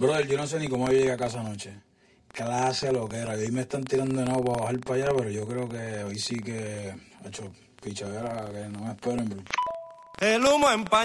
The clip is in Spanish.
Brother, yo no sé ni cómo yo llegué a casa anoche. Clase lo que era. Hoy me están tirando de nuevo para bajar para allá, pero yo creo que hoy sí que... He hecho pichadera que no me esperen, bro. El humo empaña.